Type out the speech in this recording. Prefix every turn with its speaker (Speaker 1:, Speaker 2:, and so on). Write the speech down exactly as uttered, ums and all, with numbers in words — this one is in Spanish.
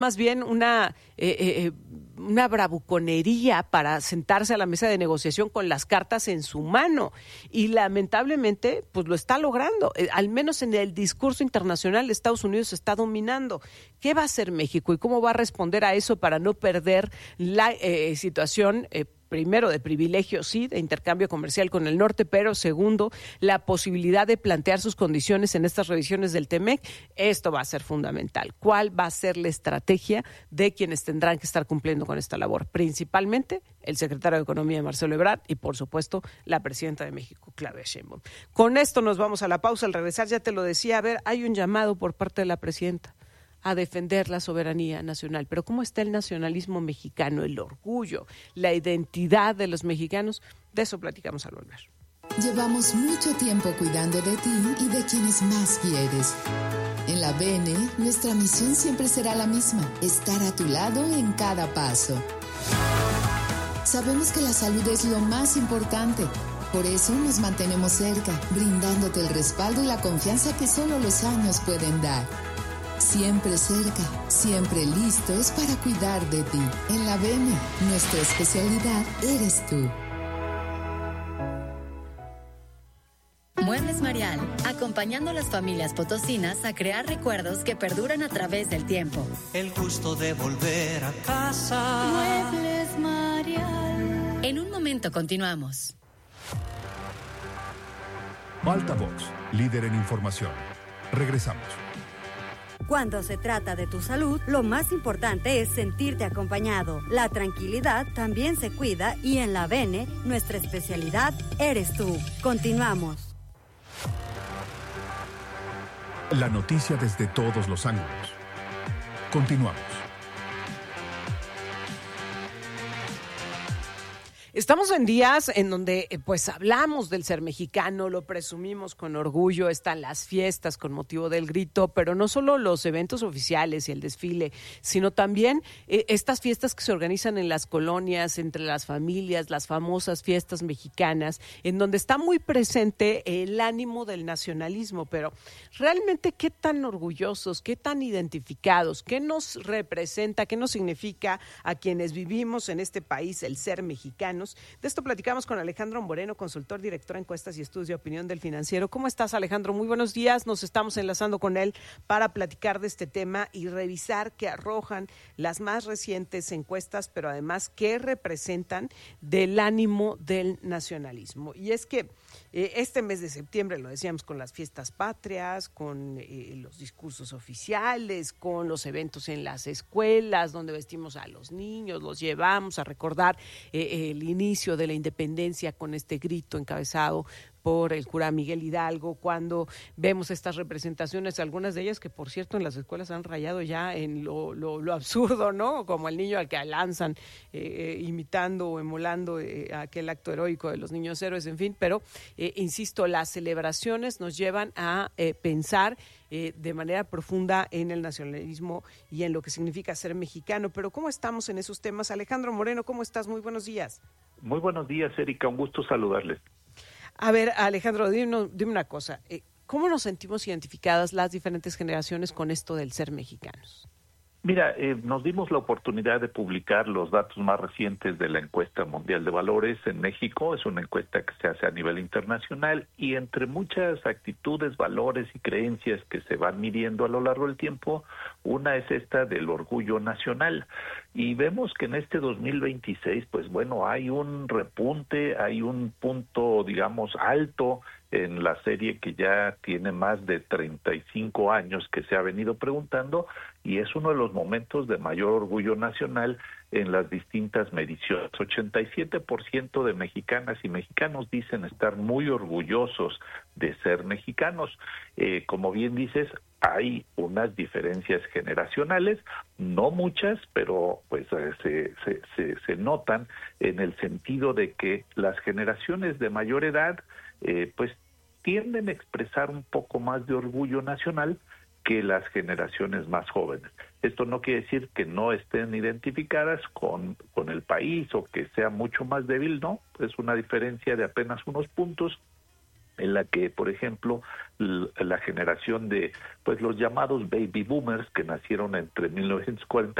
Speaker 1: más bien una, eh, eh, una bravuconería para sentarse a la mesa de negociación con las cartas en su mano. Y lamentablemente, pues lo está logrando. Eh, al menos en el discurso internacional, Estados Unidos está dominando. ¿Qué va a hacer México y cómo va a responder a eso para no perder la eh, situación eh, primero, de privilegio, sí, de intercambio comercial con el norte, pero segundo, la posibilidad de plantear sus condiciones en estas revisiones del TEMEC? Esto va a ser fundamental. ¿Cuál va a ser la estrategia de quienes tendrán que estar cumpliendo con esta labor? Principalmente el secretario de Economía, Marcelo Ebrard, y por supuesto la presidenta de México, Claudia Sheinbaum. Con esto nos vamos a la pausa. Al regresar, ya te lo decía, a ver, hay un llamado por parte de la presidenta a defender la soberanía nacional. Pero ¿cómo está el nacionalismo mexicano, el orgullo, la identidad de los mexicanos? De eso platicamos al volver.
Speaker 2: Llevamos mucho tiempo cuidando de ti y de quienes más quieres. En la B N, nuestra misión siempre será la misma: estar a tu lado en cada paso. Sabemos que la salud es lo más importante. Por eso nos mantenemos cerca, brindándote el respaldo y la confianza que solo los años pueden dar. Siempre cerca, siempre listos para cuidar de ti. En la B N, nuestra especialidad eres tú.
Speaker 3: Muebles Marial, acompañando a las familias potosinas a crear recuerdos que perduran a través del tiempo.
Speaker 4: El gusto de volver a casa.
Speaker 3: Muebles Marial. En un momento continuamos.
Speaker 5: Altavox, líder en información. Regresamos.
Speaker 6: Cuando se trata de tu salud, lo más importante es sentirte acompañado. La tranquilidad también se cuida y en la B N, nuestra especialidad eres tú. Continuamos.
Speaker 5: La noticia desde todos los ángulos. Continuamos.
Speaker 1: Estamos en días en donde pues hablamos del ser mexicano, lo presumimos con orgullo, están las fiestas con motivo del grito, pero no solo los eventos oficiales y el desfile, sino también eh, estas fiestas que se organizan en las colonias, entre las familias, las famosas fiestas mexicanas, en donde está muy presente el ánimo del nacionalismo. Pero realmente, ¿qué tan orgullosos, qué tan identificados, qué nos representa, qué nos significa a quienes vivimos en este país el ser mexicano? De esto platicamos con Alejandro Moreno, consultor, director de encuestas y estudios de opinión del Financiero. ¿Cómo estás, Alejandro? Muy buenos días. Nos estamos enlazando con él para platicar de este tema y revisar qué arrojan las más recientes encuestas, pero además qué representan del ánimo del nacionalismo. Y es que eh, este mes de septiembre, lo decíamos, con las fiestas patrias, con eh, los discursos oficiales, con los eventos en las escuelas, donde vestimos a los niños, los llevamos a recordar eh, el inicio de la independencia con este grito encabezado por el cura Miguel Hidalgo, cuando vemos estas representaciones, algunas de ellas que por cierto en las escuelas han rayado ya en lo, lo, lo absurdo, ¿no? Como el niño al que lanzan eh, imitando o emulando eh, aquel acto heroico de los niños héroes, en fin, pero eh, insisto, las celebraciones nos llevan a eh, pensar eh, de manera profunda en el nacionalismo y en lo que significa ser mexicano. Pero ¿cómo estamos en esos temas? Alejandro Moreno, ¿cómo estás? Muy buenos días.
Speaker 7: Muy buenos días, Erika, un gusto saludarles.
Speaker 1: A ver, Alejandro, dime, dime una cosa. ¿Cómo nos sentimos identificadas las diferentes generaciones con esto del ser mexicanos?
Speaker 7: Mira, eh, nos dimos la oportunidad de publicar los datos más recientes de la encuesta mundial de valores en México. Es una encuesta que se hace a nivel internacional y entre muchas actitudes, valores y creencias que se van midiendo a lo largo del tiempo, una es esta del orgullo nacional. Y vemos que en este dos mil veintiséis, pues bueno, hay un repunte, hay un punto, digamos, alto en la serie que ya tiene más de treinta y cinco años que se ha venido preguntando, y es uno de los momentos de mayor orgullo nacional en las distintas mediciones. ochenta y siete por ciento de mexicanas y mexicanos dicen estar muy orgullosos de ser mexicanos. Eh, como bien dices, hay unas diferencias generacionales, no muchas, pero pues eh, se, se, se, se notan en el sentido de que las generaciones de mayor edad eh, pues tienden a expresar un poco más de orgullo nacional que las generaciones más jóvenes. Esto no quiere decir que no estén identificadas con, con el país o que sea mucho más débil, no, es una diferencia de apenas unos puntos en la que, por ejemplo, la generación de pues los llamados baby boomers que nacieron entre mil novecientos cuarenta